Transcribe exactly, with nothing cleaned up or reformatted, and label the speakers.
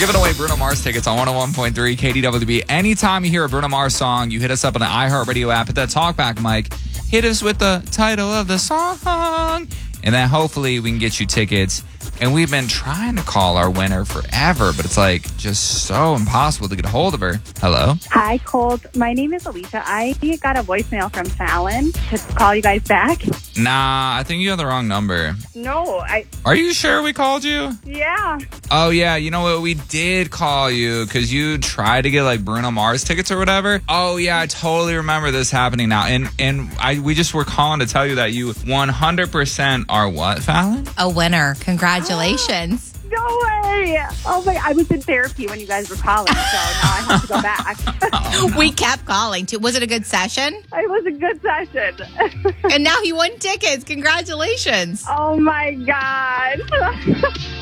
Speaker 1: giving away Bruno Mars tickets on one oh one point three K D W B. Anytime you hear a Bruno Mars song, you hit us up on the iHeartRadio app, hit that talkback mic, hit us with the title of the song, and then hopefully we can get you tickets. And we've been trying to call our winner forever, but it's like just so impossible to get a hold of her. Hello?
Speaker 2: Hi, Colt. My name is Alicia. I got a voicemail from Fallon to call you guys back.
Speaker 1: Nah, I think you have the wrong number.
Speaker 2: No, I...
Speaker 1: Are you sure we called you?
Speaker 2: Yeah.
Speaker 1: Oh, yeah. You know what? We did call you because you tried to get like Bruno Mars tickets or whatever. Oh, yeah. I totally remember this happening now. And and I we just were calling to tell you that you one hundred percent are what, Fallon?
Speaker 3: A winner. Congratulations.
Speaker 2: No way. Oh, my... I was in therapy when you guys were calling, so now I have to go back.
Speaker 1: Oh, no.
Speaker 3: We kept calling, too. Was it a good session?
Speaker 2: It was a good session.
Speaker 3: And now you won tickets. Congratulations.
Speaker 2: Oh, my God.